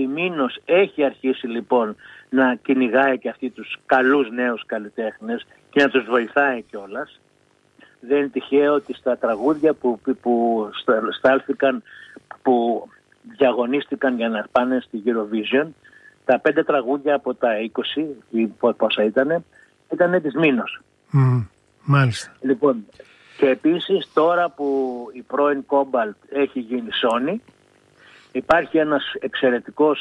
η Μήνος έχει αρχίσει λοιπόν να κυνηγάει και αυτή τους καλούς νέους καλλιτέχνες και να τους βοηθάει κιόλας. Δεν είναι τυχαίο ότι στα τραγούδια που στάλθηκαν, που διαγωνίστηκαν για να πάνε στη Eurovision, τα 5 τραγούδια από τα 20, πόσα ήταν της Μήνος. Μάλιστα. Λοιπόν, και επίσης τώρα που η πρώην Cobalt έχει γίνει Sony, υπάρχει ένας εξαιρετικός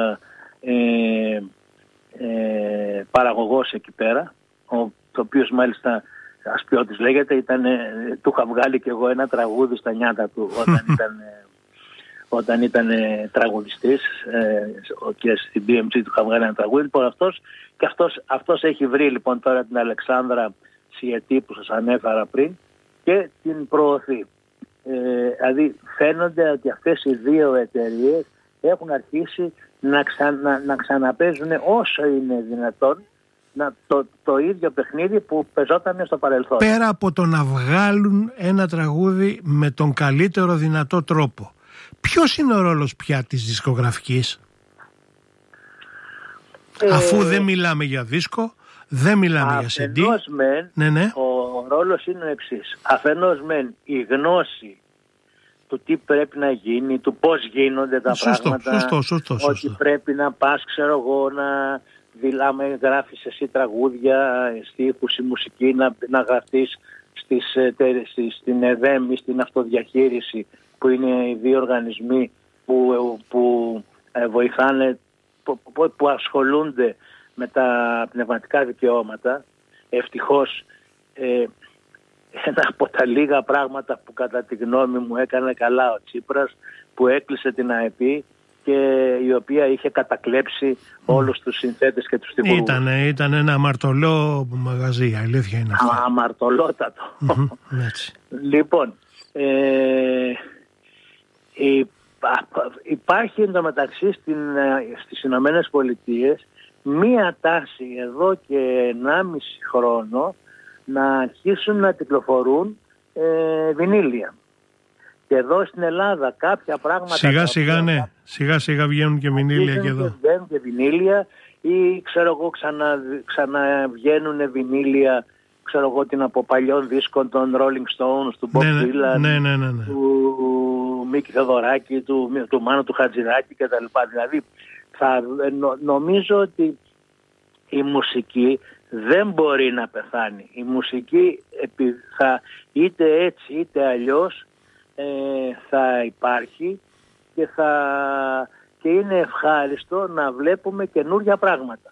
παραγωγός εκεί πέρα, το οποίος μάλιστα Ασπιώτης λέγεται, του είχα βγάλει και εγώ ένα τραγούδι στα νιάτα του όταν ήταν τραγουδιστής, και στην BMG του είχα βγάλει ένα τραγούδι. Λοιπόν, αυτός έχει βρει λοιπόν τώρα την Αλεξάνδρα Σιετή που σας ανέφερα πριν και την προωθεί. Δηλαδή φαίνονται ότι αυτές οι δύο εταιρείες έχουν αρχίσει να ξαναπαίζουν όσο είναι δυνατόν το ίδιο παιχνίδι που παίζονταν στο παρελθόν. Πέρα από το να βγάλουν ένα τραγούδι με τον καλύτερο δυνατό τρόπο, ποιος είναι ο ρόλος πια της δισκογραφικής? Αφού δεν μιλάμε για δίσκο, δεν μιλάμε για CD. Ναι. Ο ρόλος είναι ο εξής. Αφενός μεν η γνώση του τι πρέπει να γίνει, του πώς γίνονται τα πράγματα. Σωστό. Ότι πρέπει να πας, ξέρω εγώ, να γράφεις εσύ τραγούδια, στίχους, η μουσική, να γραφτείς στην ΕΔΕΜ ή στην αυτοδιαχείριση, που είναι οι δύο οργανισμοί που βοηθάνε, που ασχολούνται με τα πνευματικά δικαιώματα. Ευτυχώς ένα από τα λίγα πράγματα που κατά τη γνώμη μου έκανε καλά ο Τσίπρας, που έκλεισε την ΑΕΠ και η οποία είχε κατακλέψει όλους τους συνθέτες και τους τυπουργούς. Ήταν ένα αμαρτωλό μαγαζί, αλήθεια είναι αυτό. Αμαρτωλότατο. Λοιπόν, υπάρχει εντωμεταξύ στις Ηνωμένες Πολιτείες μία τάση εδώ και 1,5 χρόνο να αρχίσουν να κυκλοφορούν βινίλια. Και εδώ στην Ελλάδα κάποια πράγματα... Σιγά σιγά βγαίνουν και βινίλια και εδώ. Βγαίνουν και βινίλια ή ξέρω εγώ ξαναβγαίνουν βινίλια, ξέρω εγώ, την από παλιών δίσκων των Rolling Stones, του Bob Dylan, του Μίκη Θεοδωράκη, του Μάνου του Χατζηδάκη κτλ. Δηλαδή νομίζω ότι η μουσική δεν μπορεί να πεθάνει. Η μουσική είτε έτσι είτε αλλιώς θα υπάρχει και είναι ευχάριστο να βλέπουμε καινούργια πράγματα.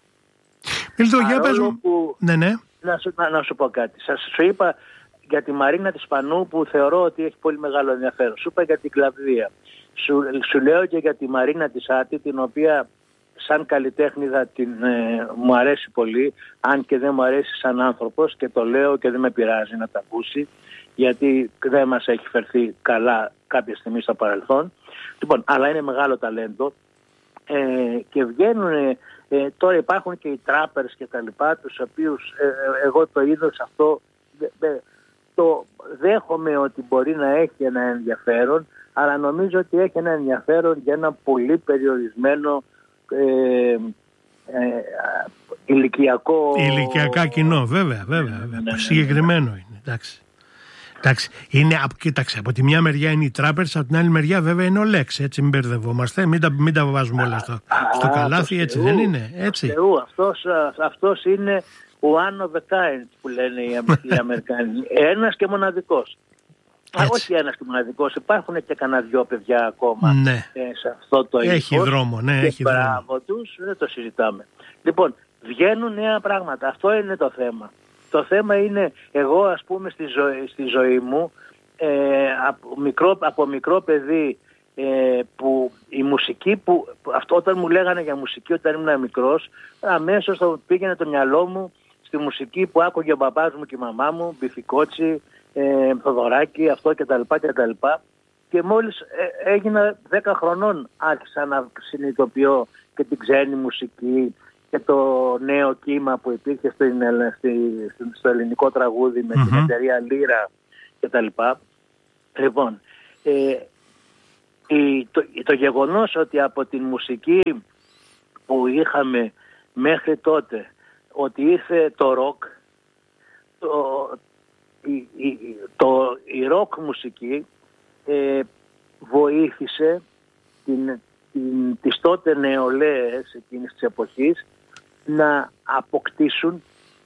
Να σου πω κάτι. Σου είπα για τη Μαρίνα της Πανού που θεωρώ ότι έχει πολύ μεγάλο ενδιαφέρον. Σου είπα για την Κλαβδία. Σου λέω και για τη Μαρίνα της Άτη, την οποία σαν καλλιτέχνηδα μου αρέσει πολύ, αν και δεν μου αρέσει σαν άνθρωπος, και το λέω και δεν με πειράζει να τα ακούσει, γιατί δεν μας έχει φερθεί καλά κάποια στιγμή στο παρελθόν. Λοιπόν, αλλά είναι μεγάλο ταλέντο και βγαίνουν, τώρα υπάρχουν και οι τράπερς και τα λοιπά, τους οποίους εγώ το είδος αυτό το δέχομαι ότι μπορεί να έχει ένα ενδιαφέρον, αλλά νομίζω ότι έχει ένα ενδιαφέρον για ένα πολύ περιορισμένο ηλικιακά κοινό, βέβαια. Συγκεκριμένο είναι, εντάξει. Κοίταξε, από τη μια μεριά είναι οι τράπερς, από την άλλη μεριά βέβαια είναι ο Λέξ, έτσι, μην μπερδευόμαστε, μην τα βάζουμε όλα στο καλάθι, έτσι δεν είναι, έτσι. Αυτός είναι one of a kind που λένε οι Αμερικάνοι, ένας και μοναδικός. Όχι ένας και μοναδικός, υπάρχουν και κανένα δυο παιδιά ακόμα σε αυτό το είδος. Έχει δρόμο, έχει δρόμο. Μπράβο τους, δεν το συζητάμε. Λοιπόν, βγαίνουν νέα πράγματα, αυτό είναι το θέμα. Το θέμα είναι, εγώ ας πούμε στη ζωή μου, από μικρό παιδί, που η μουσική, όταν μου λέγανε για μουσική όταν ήμουν μικρός, αμέσως θα πήγαινε το μυαλό μου στη μουσική που άκουγε ο μπαμπάς μου και η μαμά μου, Μπιφικότσι, Θοδωράκη, αυτό κτλ. Και μόλις έγινα 10 χρονών άρχισα να συνειδητοποιώ και την ξένη μουσική και το νέο κύμα που υπήρχε στο ελληνικό τραγούδι με την εταιρεία Λύρα κτλ. Λοιπόν, το γεγονός ότι από την μουσική που είχαμε μέχρι τότε, ότι ήρθε το ροκ, η ροκ μουσική βοήθησε τις τότε νεολαίες εκείνης της εποχής να αποκτήσουν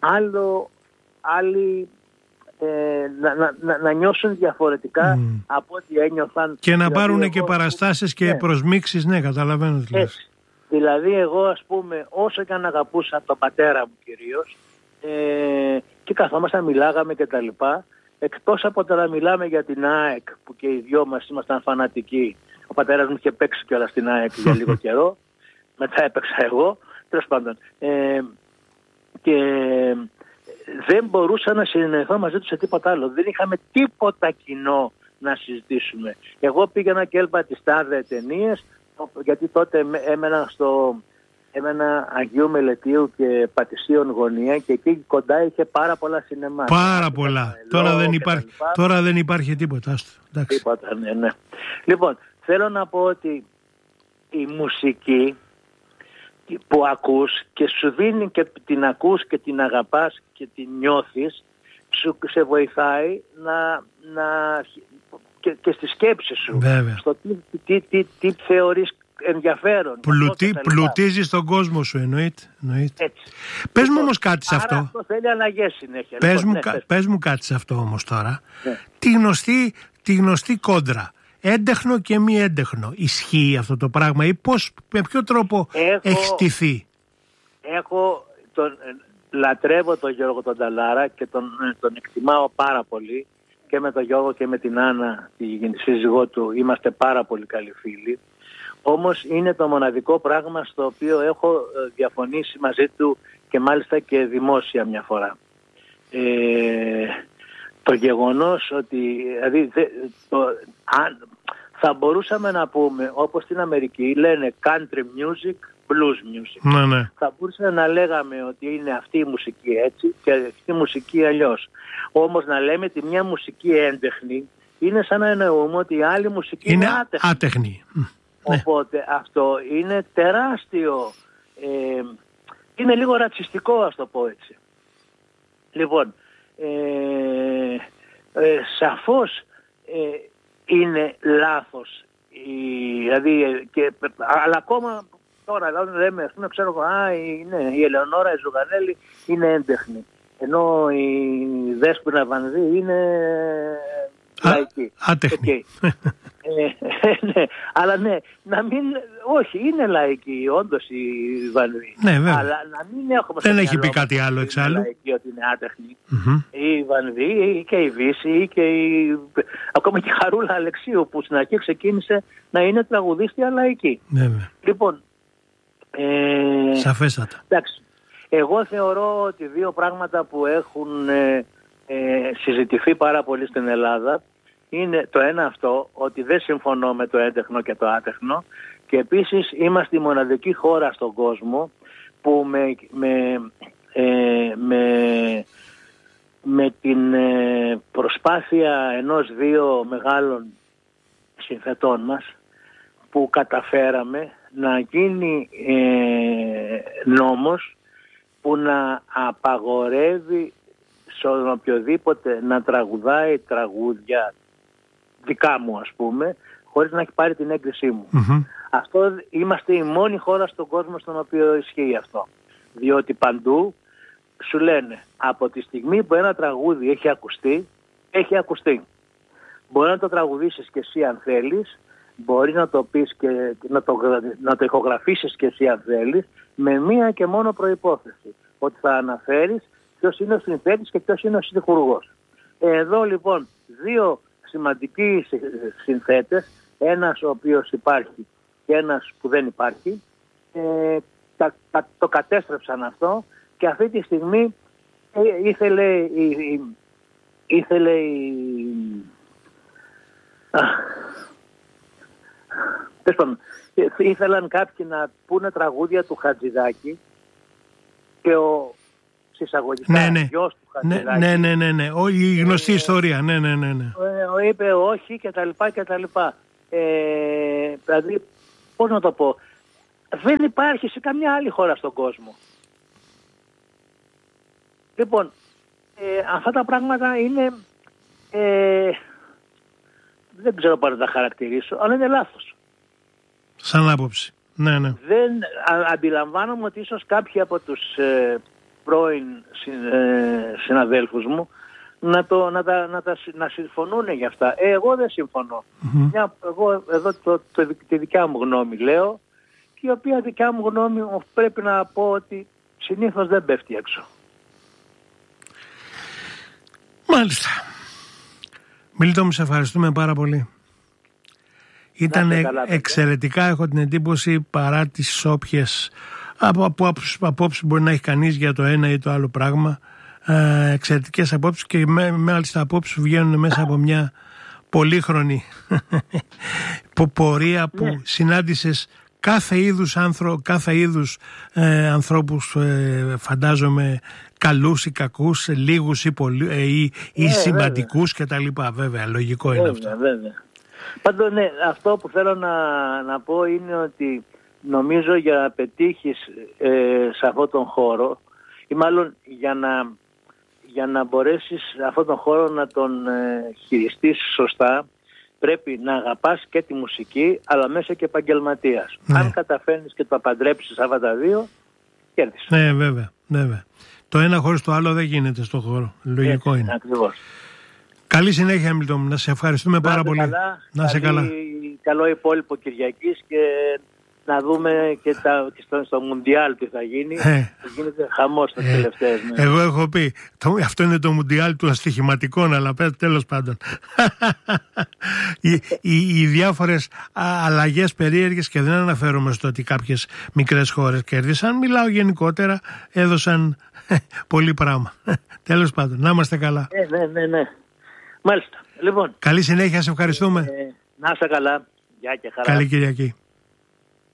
να νιώσουν διαφορετικά από ό,τι ένιωθαν. Και να πάρουν και παραστάσεις και προσμίξεις, ναι, καταλαβαίνω. Δηλαδή εγώ, ας πούμε, όσο και αν αγαπούσα τον πατέρα μου κυρίως, και καθόμασταν, μιλάγαμε και τα λοιπά, εκτός από το να μιλάμε για την ΑΕΚ, που και οι δυο μας ήμασταν φανατικοί. Ο πατέρας μου είχε παίξει κιόλα στην ΑΕΚ για λίγο καιρό, μετά έπαιξα εγώ, τέλος πάντων. Και δεν μπορούσα να συνεννοηθώ μαζί τους σε τίποτα άλλο. Δεν είχαμε τίποτα κοινό να συζητήσουμε. Εγώ πήγαινα και έλπα τις τάδε ταινίες, γιατί τότε έμενα Αγίου Μελετίου και Πατησίων γωνία, και εκεί κοντά είχε πάρα πολλά σινεμά. Πάρα πολλά. Τώρα δεν υπάρχει τίποτα. Τίποτα, ναι. Λοιπόν, θέλω να πω ότι η μουσική που ακούς και σου δίνει και την ακούς και την αγαπάς και την νιώθεις, σε βοηθάει και στη σκέψη σου. Βέβαια. Στο τι θεωρείς ενδιαφέρον. Πλουτίζεις τον κόσμο σου, εννοείται. Πες μου όμως κάτι σε αυτό. Αυτό θέλει αλλαγές συνέχεια. Πες μου κάτι σε αυτό όμως τώρα. Ναι. Τη γνωστή κόντρα. Έντεχνο και μη έντεχνο. Ισχύει αυτό το πράγμα ή με ποιο τρόπο έχει στηθεί? Λατρεύω τον Γιώργο τον Ταλάρα και τον εκτιμάω πάρα πολύ, και με τον Γιώργο και με την Άννα, τη σύζυγό του, είμαστε πάρα πολύ καλοί φίλοι. Όμως είναι το μοναδικό πράγμα στο οποίο έχω διαφωνήσει μαζί του, και μάλιστα και δημόσια μια φορά. Το γεγονός ότι δηλαδή, θα μπορούσαμε να πούμε, όπως στην Αμερική λένε country music, blues music. Ναι. Θα μπορούσαμε να λέγαμε ότι είναι αυτή η μουσική έτσι και αυτή η μουσική αλλιώς. Όμως να λέμε ότι μια μουσική έντεχνη είναι σαν να εννοούμε ότι η άλλη μουσική είναι άτεχνη. Οπότε αυτό είναι τεράστιο, είναι λίγο ρατσιστικό, ας το πω έτσι. Λοιπόν, σαφώς είναι λάθος, δηλαδή, αλλά ακόμα τώρα λέμε, ας πούμε, ξέρω εγώ, η Ελεονόρα η Ζουγανέλη είναι έντεχνη, ενώ η Δέσποινα Βανδύ είναι λαϊκή. Άτεχνη. Ναι, αλλά ναι, όχι, είναι λαϊκή όντως η Βανδύ. Ναι, αλλά να μην έχουμε. Δεν έχει πει κάτι άλλο εξάλλου. Λαϊκή, ότι είναι άτεχνη. Η Βανδύ και η Βύση και ακόμα και η Χαρούλα Αλεξίου, που στην αρχή ξεκίνησε να είναι τραγουδίστρια λαϊκή. Βέβαια. Λοιπόν, σαφέστατα. Εντάξει, εγώ θεωρώ ότι δύο πράγματα που έχουν συζητηθεί πάρα πολύ στην Ελλάδα είναι το ένα αυτό, ότι δεν συμφωνώ με το έντεχνο και το άτεχνο, και επίσης είμαστε η μοναδική χώρα στον κόσμο που με την προσπάθεια ενός-δύο μεγάλων συνθετών μας, που καταφέραμε να γίνει νόμος που να απαγορεύει στον οποιοδήποτε να τραγουδάει τραγούδια δικά μου, ας πούμε, χωρίς να έχει πάρει την έγκρισή μου. Αυτό, είμαστε η μόνη χώρα στον κόσμο στον οποίο ισχύει αυτό. Διότι παντού σου λένε, από τη στιγμή που ένα τραγούδι έχει ακουστεί. Μπορεί να το τραγουδήσεις και εσύ αν θέλεις, μπορεί να το πεις και να το ηχογραφήσεις και εσύ αν θέλεις, με μία και μόνο προϋπόθεση, ότι θα αναφέρεις ποιος είναι ο συνθέτης και ποιος είναι ο στιχουργός. Εδώ λοιπόν δύο σημαντικοί συνθέτες, ένας ο οποίος υπάρχει και ένας που δεν υπάρχει, το κατέστρεψαν αυτό, και αυτή τη στιγμή ήθελαν κάποιοι να πούνε τραγούδια του Χατζηδάκη, και ο συσσαγωγικά γιος του Χατζηδάκη. Ναι. Η γνωστή ιστορία. Ναι. Είπε όχι και τα λοιπά. δηλαδή, πώς να το πω, δεν υπάρχει σε καμιά άλλη χώρα στον κόσμο. Λοιπόν, αυτά τα πράγματα είναι, δεν ξέρω πώς να τα χαρακτηρίσω, αλλά είναι λάθος. Σαν άποψη. Ναι. Δεν αντιλαμβάνομαι ότι ίσως κάποιοι από τους πρώην συναδέλφους μου να συμφωνούν για αυτά. Εγώ δεν συμφωνώ. Εγώ εδώ τη δικιά μου γνώμη λέω, και η οποία δικιά μου γνώμη πρέπει να πω ότι συνήθως δεν πέφτει έξω. Μάλιστα. Μίλτο, μου σε ευχαριστούμε πάρα πολύ. Ήταν εξαιρετικά, έχω την εντύπωση, παρά τις όποιες απόψεις μπορεί να έχει κανείς για το ένα ή το άλλο πράγμα, εξαιρετικές απόψεις, και μάλιστα απόψεις που βγαίνουν μέσα από μια πολύχρονη πορεία που συνάντησες κάθε είδους ανθρώπους, φαντάζομαι καλούς ή κακούς, λίγους ή σημαντικούς κτλ. Βέβαια, λογικό είναι αυτό. Βέβαια. Πάντως, ναι, αυτό που θέλω να πω είναι ότι νομίζω για να πετύχεις σε αυτόν τον χώρο, ή μάλλον για να μπορέσεις αυτόν τον χώρο να τον χειριστείς σωστά, πρέπει να αγαπάς και τη μουσική, αλλά μέσα και επαγγελματίας. Αν καταφέρνεις και το απαντρέψεις αυτά τα δύο, κέρδισες. Ναι, βέβαια. Το ένα χωρίς το άλλο δεν γίνεται στον χώρο. Λογικό είναι. Ακριβώς. Καλή συνέχεια, Μίλτο μου. Να σε ευχαριστούμε πάρα πολύ. Να σε καλά. Καλό υπόλοιπο Κυριακής, και να δούμε και στο Μουντιάλ τι θα γίνει. Γίνεται χαμός τις τελευταίες μέρες. Εγώ έχω πει, αυτό είναι το Μουντιάλ του αστοιχηματικών, αλλά τέλος πάντων. Οι διάφορες αλλαγές περίεργες, και δεν αναφέρομαι στο ότι κάποιες μικρές χώρες κέρδισαν. Μιλάω γενικότερα, έδωσαν πολύ πράγμα. Τέλος πάντων, να είμαστε καλά. Ναι. Μάλιστα. Λοιπόν, καλή συνέχεια, σε ευχαριστούμε. Να είσαι καλά. Γεια και χαρά. Καλή Κυριακή.